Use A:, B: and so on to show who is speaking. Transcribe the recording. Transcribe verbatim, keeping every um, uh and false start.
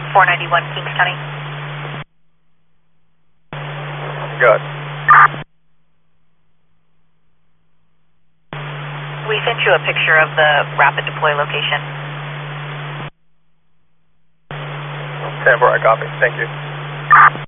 A: four ninety-one Kings County.
B: Good.
A: We sent you a picture of the rapid deploy location.
B: ten four, I copy. Thank you.